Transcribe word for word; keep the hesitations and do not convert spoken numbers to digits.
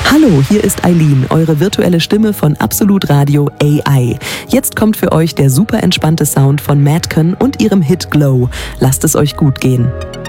Hallo, hier ist Eileen, eure virtuelle Stimme von Absolut Radio A I. Jetzt kommt für euch der super entspannte Sound von Madcon und ihrem Hit Glow. Lasst es euch gut gehen.